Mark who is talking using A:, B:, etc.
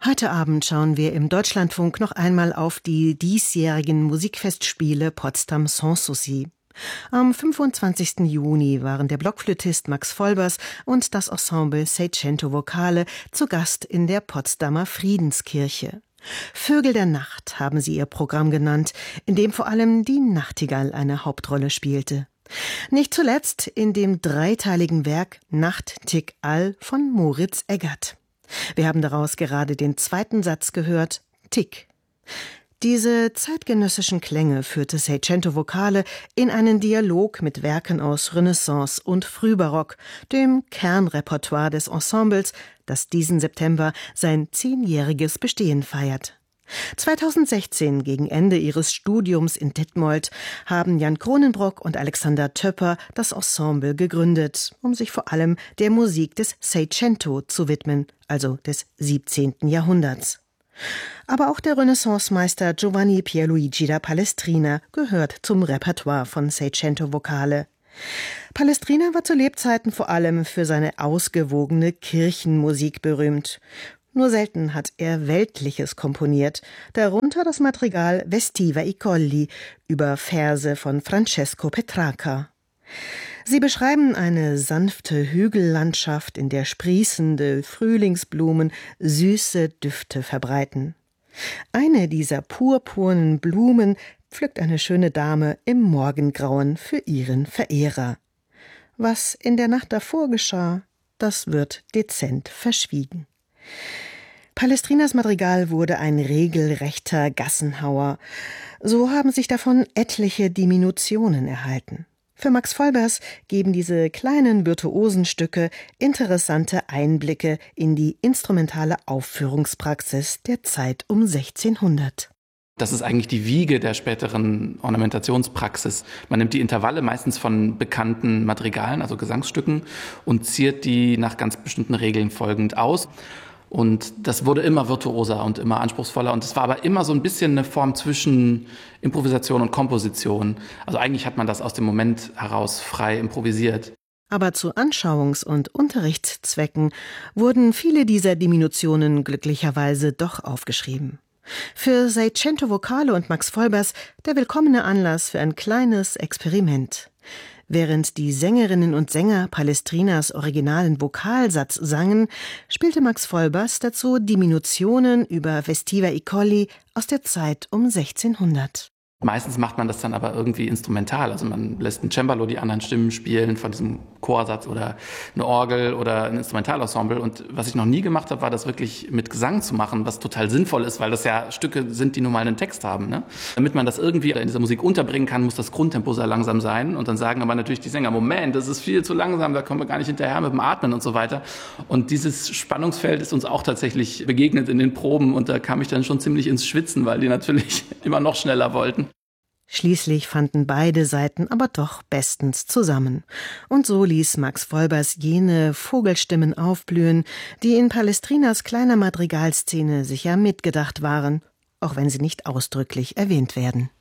A: Heute Abend schauen wir im Deutschlandfunk noch einmal auf die diesjährigen Musikfestspiele Potsdam Sanssouci. Am 25. Juni waren der Blockflötist Max Volbers und das Ensemble Seicento Vocale zu Gast in der Potsdamer Friedenskirche. Vögel der Nacht haben sie ihr Programm genannt, in dem vor allem die Nachtigall eine Hauptrolle spielte. Nicht zuletzt in dem dreiteiligen Werk Nacht Tig All von Moritz Eggert. Wir haben daraus gerade den zweiten Satz gehört, Tick. Diese zeitgenössischen Klänge führte Seicento Vocale in einen Dialog mit Werken aus Renaissance und Frühbarock, dem Kernrepertoire des Ensembles, das diesen September sein 10-jähriges Bestehen feiert. 2016, gegen Ende ihres Studiums in Detmold, haben Jan Kronenbrock und Alexander Töpper das Ensemble gegründet, um sich vor allem der Musik des Seicento zu widmen, also des 17. Jahrhunderts. Aber auch der Renaissancemeister Giovanni Pierluigi da Palestrina gehört zum Repertoire von Seicento Vocale. Palestrina war zu Lebzeiten vor allem für seine ausgewogene Kirchenmusik berühmt. Nur selten hat er Weltliches komponiert, darunter das Madrigal Vestiva i Colli über Verse von Francesco Petrarca. Sie beschreiben eine sanfte Hügellandschaft, in der sprießende Frühlingsblumen süße Düfte verbreiten. Eine dieser purpurnen Blumen pflückt eine schöne Dame im Morgengrauen für ihren Verehrer. Was in der Nacht davor geschah, das wird dezent verschwiegen. Palestrinas Madrigal wurde ein regelrechter Gassenhauer. So haben sich davon etliche Diminutionen erhalten. Für Max Volbers geben diese kleinen Virtuosenstücke interessante Einblicke in die instrumentale Aufführungspraxis der Zeit um 1600.
B: Das ist eigentlich die Wiege der späteren Ornamentationspraxis. Man nimmt die Intervalle meistens von bekannten Madrigalen, also Gesangsstücken, und ziert die nach ganz bestimmten Regeln folgend aus. Und das wurde immer virtuoser und immer anspruchsvoller. Und es war aber immer so ein bisschen eine Form zwischen Improvisation und Komposition. Also eigentlich hat man das aus dem Moment heraus frei improvisiert.
A: Aber zu Anschauungs- und Unterrichtszwecken wurden viele dieser Diminutionen glücklicherweise doch aufgeschrieben. Für Seicento Vocale und Max Volbers der willkommene Anlass für ein kleines Experiment. Während die Sängerinnen und Sänger Palestrinas originalen Vokalsatz sangen, spielte Max Volbers dazu Diminutionen über Vestiva i Colli aus der Zeit um 1600.
B: Meistens macht man das dann aber irgendwie instrumental. Also man lässt ein Cembalo die anderen Stimmen spielen von diesem Chorsatz oder eine Orgel oder ein Instrumentalensemble. Und was ich noch nie gemacht habe, war das wirklich mit Gesang zu machen, was total sinnvoll ist, weil das ja Stücke sind, die nun mal einen Text haben. Ne? Damit man das irgendwie in dieser Musik unterbringen kann, muss das Grundtempo sehr langsam sein. Und dann sagen aber natürlich die Sänger, Moment, das ist viel zu langsam, da kommen wir gar nicht hinterher mit dem Atmen und so weiter. Und dieses Spannungsfeld ist uns auch tatsächlich begegnet in den Proben. Und da kam ich dann schon ziemlich ins Schwitzen, weil die natürlich immer noch schneller wollten.
A: Schließlich fanden beide Seiten aber doch bestens zusammen. Und so ließ Max Volbers jene Vogelstimmen aufblühen, die in Palestrinas kleiner Madrigalszene sicher mitgedacht waren, auch wenn sie nicht ausdrücklich erwähnt werden.